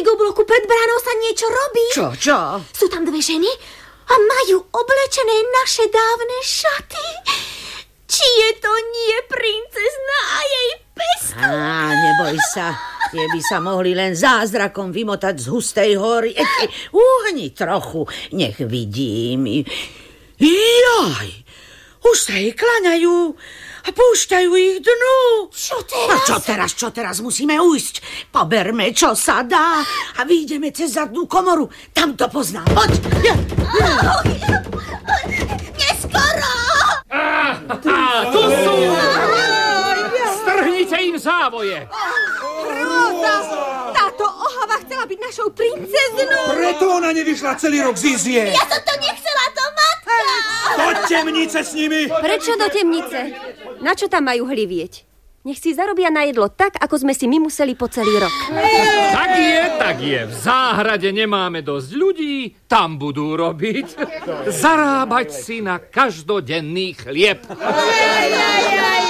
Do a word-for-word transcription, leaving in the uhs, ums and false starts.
Rigo bloku pred bránou sa niečo robí. Čo, čo? Sú tam dve ženy a majú oblečené naše dávne šaty. Či je to nie princezna a jej pesko? Á, neboj sa. Tie by sa mohli len zázrakom vymotať z hustej hory. Uhni trochu, nech vidím. Jaj, už sa jej klaňajú a púšťajú ich dnu. Čo teraz? A čo teraz, čo teraz? Musíme ujsť. Poberme, čo sa dá a vyjdeme cez zadnú komoru. Tam to poznám. Poď. Ja, ja. Neskoro! Ah, ah, tu sú! Strhnite im závoje! Róza! Táto ohava chcela byť našou princeznou. Preto ona nevyšla celý rok z Izie. Ja som to nechcela, to matka! Do temnice s nimi! Prečo do temnice? Na čo tam majú hlivieť? Nech si zarobia na jedlo tak, ako sme si my museli po celý rok. Tak je, tak je. V záhrade nemáme dosť ľudí, tam budú robiť. Zarábať si na každodenný chlieb. Aj, aj, aj,